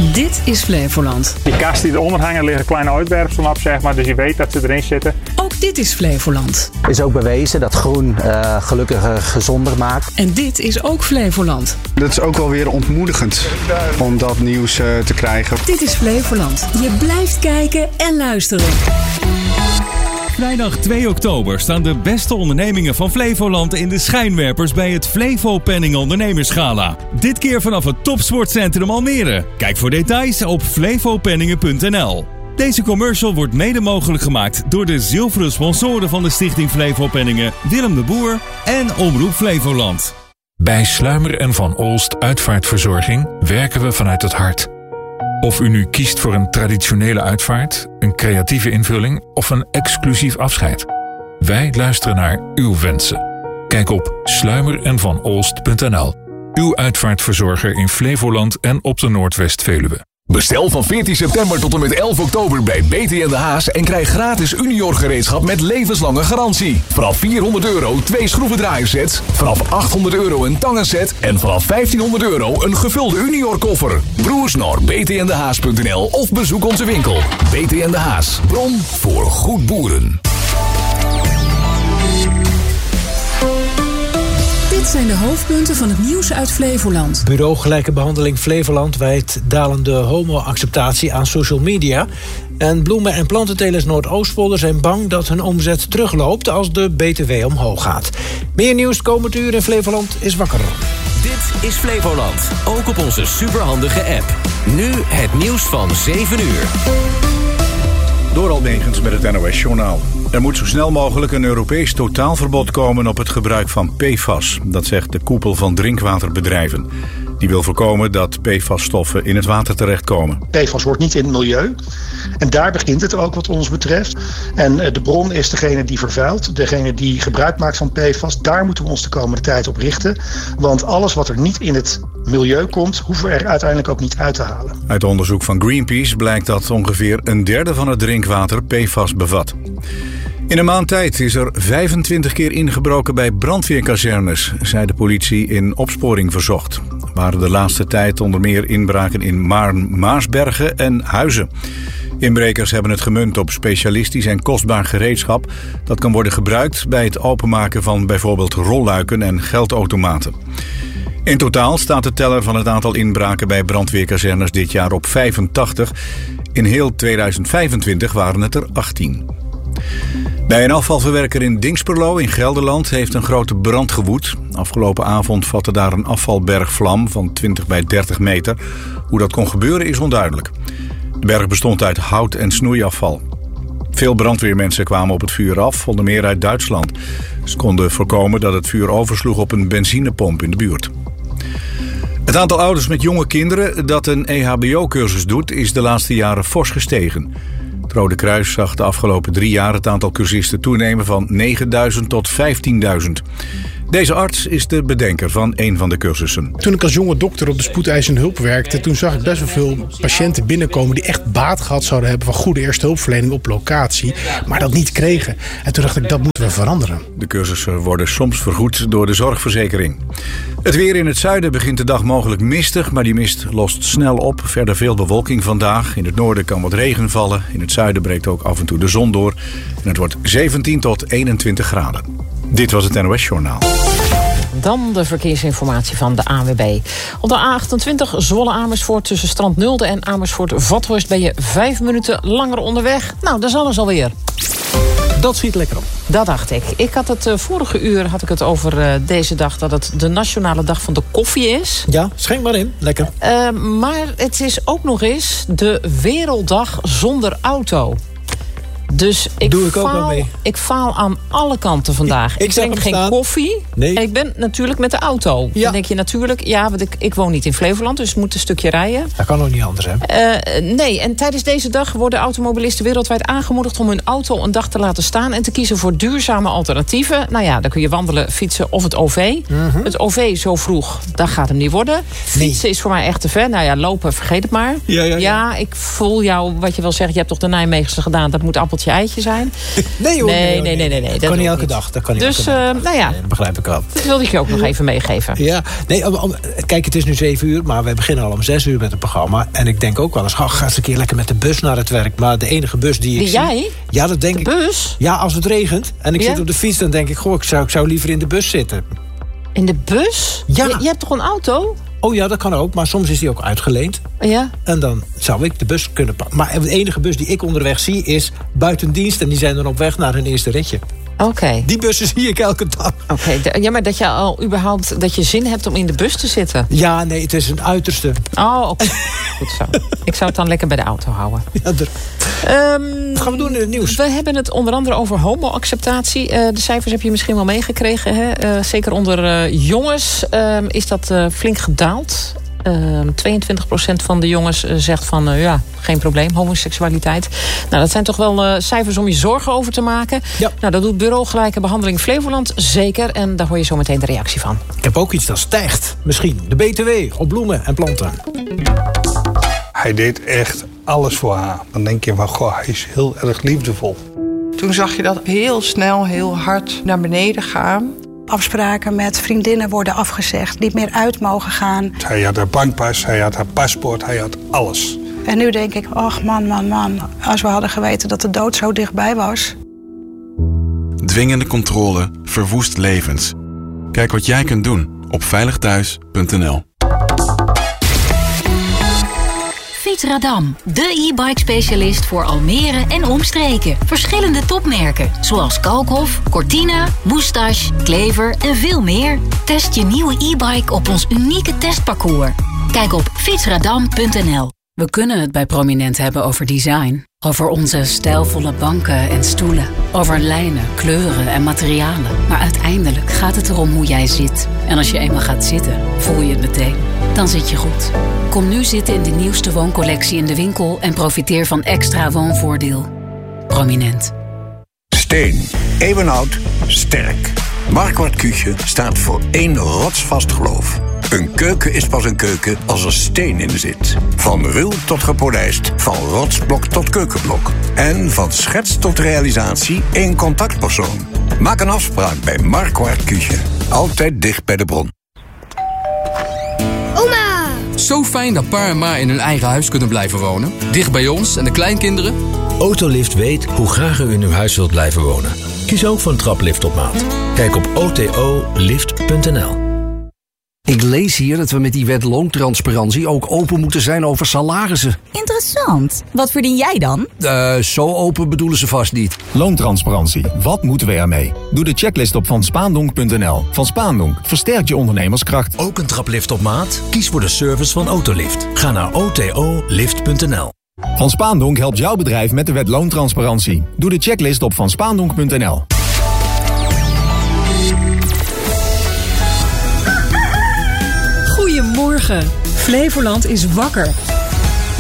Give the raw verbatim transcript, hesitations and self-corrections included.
Dit is Flevoland. Die kast die eronder hangen liggen kleine uitwerpselen op, zeg maar, dus je weet dat ze erin zitten. Ook dit is Flevoland. Is ook bewezen dat groen uh, gelukkiger gezonder maakt. En dit is ook Flevoland. Dat is ook wel weer ontmoedigend om dat nieuws uh, te krijgen. Dit is Flevoland. Je blijft kijken en luisteren. Vrijdag twee oktober staan de beste ondernemingen van Flevoland in de schijnwerpers bij het Flevo Penning Ondernemersgala. Dit keer vanaf het Topsportcentrum Almere. Kijk voor details op flevopenningen punt n l. Deze commercial wordt mede mogelijk gemaakt door de zilveren sponsoren van de Stichting Flevo Penningen, Willem de Boer en Omroep Flevoland. Bij Sluimer en Van Olst Uitvaartverzorging werken we vanuit het hart. Of u nu kiest voor een traditionele uitvaart, een creatieve invulling of een exclusief afscheid. Wij luisteren naar uw wensen. Kijk op sluimer en van olst punt n l. Uw uitvaartverzorger in Flevoland en op de Noordwest-Veluwe. Bestel van veertien september tot en met elf oktober bij B T en de Haas en krijg gratis Unior gereedschap met levenslange garantie. Vanaf vierhonderd euro twee schroevendraaiersets, vanaf achthonderd euro een tangenset en vanaf vijftienhonderd euro een gevulde Unior koffer. Broers naar b t n de haas punt n l of bezoek onze winkel. B T en de Haas, bron voor goed boeren. Dit zijn de hoofdpunten van het nieuws uit Flevoland. Bureau Gelijke Behandeling Flevoland wijt dalende homo-acceptatie aan social media. En bloemen- en plantentelers Noordoostpolder zijn bang dat hun omzet terugloopt als de B T W omhoog gaat. Meer nieuws komend uur in Flevoland is wakker. Dit is Flevoland, ook op onze superhandige app. Nu het nieuws van zeven uur. Door Almegens met het N O S-journaal. Er moet zo snel mogelijk een Europees totaalverbod komen op het gebruik van P F A S. Dat zegt de koepel van drinkwaterbedrijven. Die wil voorkomen dat P F A S-stoffen in het water terechtkomen. P F A S hoort niet in het milieu. En daar begint het ook wat ons betreft. En de bron is degene die vervuilt, degene die gebruik maakt van P F A S. Daar moeten we ons de komende tijd op richten. Want alles wat er niet in het milieu komt, hoeven we er uiteindelijk ook niet uit te halen. Uit onderzoek van Greenpeace blijkt dat ongeveer een derde van het drinkwater P F A S bevat. In een maand tijd is er vijfentwintig keer ingebroken bij brandweerkazernes, zei de politie in opsporing verzocht. Er waren de laatste tijd onder meer inbraken in Maarn, Maasbergen en Huizen. Inbrekers hebben het gemunt op specialistisch en kostbaar gereedschap dat kan worden gebruikt bij het openmaken van bijvoorbeeld rolluiken en geldautomaten. In totaal staat de teller van het aantal inbraken bij brandweerkazernes dit jaar op vijfentachtig. In heel tweeduizend vijfentwintig waren het er achttien. Bij een afvalverwerker in Dingsperlo in Gelderland heeft een grote brand gewoed. Afgelopen avond vatte daar een afvalberg vlam van twintig bij dertig meter. Hoe dat kon gebeuren is onduidelijk. De berg bestond uit hout en snoeiafval. Veel brandweermensen kwamen op het vuur af, onder meer uit Duitsland. Ze konden voorkomen dat het vuur oversloeg op een benzinepomp in de buurt. Het aantal ouders met jonge kinderen dat een E H B O-cursus doet is de laatste jaren fors gestegen. Het Rode Kruis zag de afgelopen drie jaar het aantal cursisten toenemen van negenduizend tot vijftienduizend. Deze arts is de bedenker van een van de cursussen. Toen ik als jonge dokter op de spoedeisende hulp werkte, toen zag ik best wel veel patiënten binnenkomen die echt baat gehad zouden hebben van goede eerste hulpverlening op locatie, maar dat niet kregen. En toen dacht ik, dat moeten we veranderen. De cursussen worden soms vergoed door de zorgverzekering. Het weer in het zuiden begint de dag mogelijk mistig, maar die mist lost snel op. Verder veel bewolking vandaag. In het noorden kan wat regen vallen. In het zuiden breekt ook af en toe de zon door. En het wordt zeventien tot eenentwintig graden. Dit was het N O S-journaal. Dan de verkeersinformatie van de A N W B. Op de A achtentwintig Zwolle-Amersfoort tussen Strand Nulde en Amersfoort-Vathorst ben je vijf minuten langer onderweg. Nou, dat is alles alweer. Dat schiet lekker op. Dat dacht ik. Ik had het uh, vorige uur had ik het over uh, deze dag, dat het de nationale dag van de koffie is. Ja, schenk maar in. Lekker. Uh, maar het is ook nog eens de werelddag zonder auto. Dus ik, Doe ik faal, ook wel mee. ik faal aan alle kanten vandaag. Ik, ik drink geen staan. koffie. Nee. En ik ben natuurlijk met de auto. Ja. Dan denk je natuurlijk, ja, want ik, ik woon niet in Flevoland, dus ik moet een stukje rijden. Dat kan ook niet anders, hè? Uh, nee, en tijdens deze dag worden automobilisten wereldwijd aangemoedigd om hun auto een dag te laten staan en te kiezen voor duurzame alternatieven. Nou ja, dan kun je wandelen, fietsen of het O V. Mm-hmm. Het O V zo vroeg, dat gaat hem niet worden. Fietsen nee. is voor mij echt te ver. Nou ja, lopen, vergeet het maar. Ja, ja, ja. ja ik voel jou, wat je wil zeggen, je hebt toch de Nijmeegse gedaan, dat moet appeltje appeltje eitje zijn. Nee hoor. Nee, nee, nee, nee. nee, nee, Dat dat kan niet ook elke dag. Dat kan niet Dus, elke dag. uh, nou ja. Nee, dat begrijp ik wel. Dat wilde ik je ook nog even meegeven. Ja, nee, om, om, kijk, het is nu zeven uur, maar we beginnen al om zes uur met het programma. En ik denk ook wel eens, oh, ga eens een keer lekker met de bus naar het werk. Maar de enige bus die ik Die zie... jij? Ja, dat denk de ik. bus? Ja, als het regent en ik Ja? zit op de fiets, dan denk ik, goh, ik zou, ik zou liever in de bus zitten. In de bus? Ja. Je, je hebt toch een auto? Oh ja, dat kan ook, maar soms is die ook uitgeleend. Ja. En dan zou ik de bus kunnen pakken. Maar de enige bus die ik onderweg zie is buiten dienst. En die zijn dan op weg naar hun eerste ritje. Oké. Okay. Die bussen zie ik elke dag. Oké, okay. Ja, maar dat je al überhaupt dat je zin hebt om in de bus te zitten. Ja, nee, het is een uiterste. Oh, oké. Okay. Goed zo. Ik zou het dan lekker bij de auto houden. Ja, er... um, Wat gaan we doen in het nieuws? We hebben het onder andere over homo-acceptatie. Uh, de cijfers heb je misschien wel meegekregen. Hè? Uh, zeker onder uh, jongens uh, is dat uh, flink gedaald. Uh, tweeëntwintig procent van de jongens uh, zegt van uh, ja, geen probleem, homoseksualiteit. Nou, dat zijn toch wel uh, cijfers om je zorgen over te maken. Ja. Nou, dat doet Bureau Gelijke Behandeling Flevoland zeker. En daar hoor je zo meteen de reactie van. Ik heb ook iets dat stijgt. Misschien de B T W op bloemen en planten. Hij deed echt alles voor haar. Dan denk je van, goh, hij is heel erg liefdevol. Toen zag je dat heel snel, heel hard naar beneden gaan. Afspraken met vriendinnen worden afgezegd, niet meer uit mogen gaan. Hij had haar bankpas, hij had haar paspoort, hij had alles. En nu denk ik, ach man, man, man, als we hadden geweten dat de dood zo dichtbij was. Dwingende controle verwoest levens. Kijk wat jij kunt doen op veilig thuis punt n l. Fietsradam, de e-bike specialist voor Almere en omstreken. Verschillende topmerken, zoals Kalkhof, Cortina, Moustache, Klever en veel meer. Test je nieuwe e-bike op ons unieke testparcours. Kijk op fietsradam punt n l. We kunnen het bij Prominent hebben over design. Over onze stijlvolle banken en stoelen. Over lijnen, kleuren en materialen. Maar uiteindelijk gaat het erom hoe jij zit. En als je eenmaal gaat zitten, voel je het meteen. Dan zit je goed. Kom nu zitten in de nieuwste wooncollectie in de winkel en profiteer van extra woonvoordeel. Prominent. Steen. Eeuwenoud. Sterk. Marquardt Küche staat voor één rotsvast geloof. Een keuken is pas een keuken als er steen in zit. Van ruw tot gepolijst, van rotsblok tot keukenblok. En van schets tot realisatie één contactpersoon. Maak een afspraak bij Marquardt Küche. Altijd dicht bij de bron. Oma! Zo fijn dat pa en ma in hun eigen huis kunnen blijven wonen. Dicht bij ons en de kleinkinderen. Autolift weet hoe graag u in uw huis wilt blijven wonen. Kies ook voor een traplift op maat. Kijk op o t o lift punt n l. Ik lees hier dat we met die wet loontransparantie ook open moeten zijn over salarissen. Interessant. Wat verdien jij dan? Uh, zo open bedoelen ze vast niet. Loontransparantie. Wat moeten we ermee? Doe de checklist op van spaandonk punt n l. Van Spaandonk versterkt je ondernemerskracht. Ook een traplift op maat? Kies voor de service van Autolift. Ga naar o t o lift punt n l. Van Spaandonk helpt jouw bedrijf met de wet loontransparantie. Doe de checklist op van spaandonk punt n l. Goedemorgen. Flevoland is wakker.